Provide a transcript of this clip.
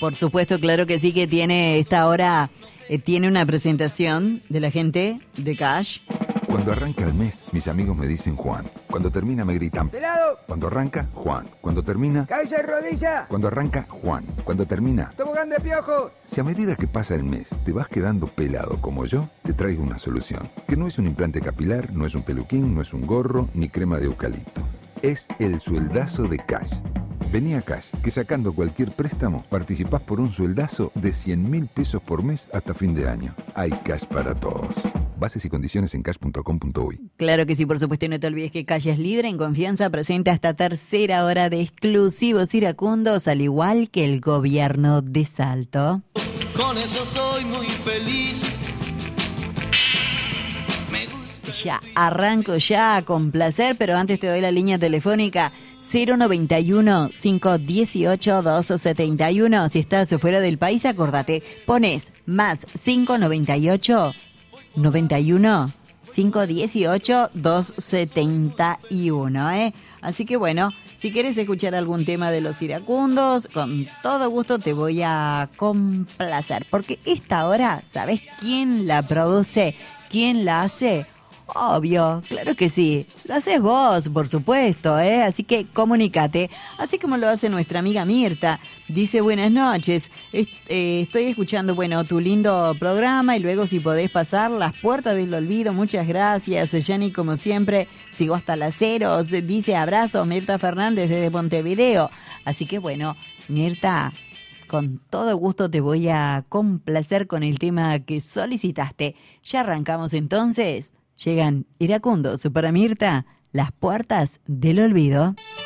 Por supuesto, claro que sí, que tiene esta hora, tiene una presentación de la gente de Cash. Cuando arranca el mes, mis amigos me dicen Juan. Cuando termina me gritan ¡Pelado! Cuando arranca, Juan. Cuando termina... ¡Cabeza de rodilla! Cuando arranca, Juan. Cuando termina... ¡Tobogán de piojo! Si a medida que pasa el mes te vas quedando pelado como yo, te traigo una solución. Que no es un implante capilar, no es un peluquín, no es un gorro, ni crema de eucalipto. Es el sueldazo de Cash. Vení a Cash, que sacando cualquier préstamo, participás por un sueldazo de 100.000 pesos por mes hasta fin de año. Hay Cash para todos. Bases y condiciones en cash.com.uy. Claro que sí, por supuesto, y no te olvides que Cash es líder en confianza, presenta esta tercera hora de exclusivos iracundos, al igual que el gobierno de Salto. Con eso soy muy feliz. Ya arranco ya con placer, pero antes te doy la línea telefónica 091-518-271. Si estás fuera del país, acordate, pones más 598 91 518 271, Así que bueno, si quieres escuchar algún tema de los iracundos, con todo gusto te voy a complacer, porque esta hora, ¿sabes quién la produce? ¿Quién la hace? Obvio, claro que sí. Lo haces vos, por supuesto, Así que comunícate. Así como lo hace nuestra amiga Mirta. Dice, buenas noches. Estoy escuchando, tu lindo programa y luego si podés pasar Las Puertas del Olvido. Muchas gracias, Yanni, como siempre. Sigo hasta las 0. Dice, abrazos, Mirta Fernández desde Montevideo. Así que Mirta, con todo gusto te voy a complacer con el tema que solicitaste. Ya arrancamos entonces. Llegan iracundos para Mirta, Las Puertas del Olvido.